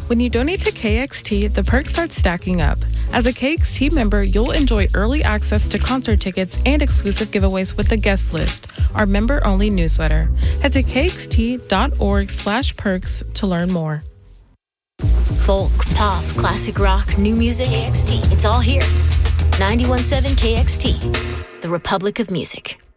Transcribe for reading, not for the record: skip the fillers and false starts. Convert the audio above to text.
When you donate to KXT, the perks start stacking up. As a KXT member, you'll enjoy early access to concert tickets and exclusive giveaways with the guest list, our member-only newsletter. Head to kxt.org/perks to learn more. Folk, pop, classic rock, new music, it's all here. 91.7 KXT, the Republic of Music.